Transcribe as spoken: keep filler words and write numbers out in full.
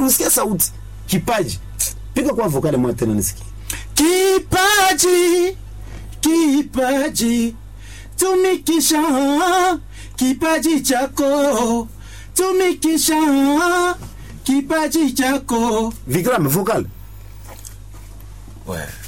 usikia sauti. Kipaji. Piga kwa vokali mwa tena nisikie. Kipaji, kipaji, tumikisha kipaji chako, tumikisha kipaji chako. Vikram vocal. Ouais.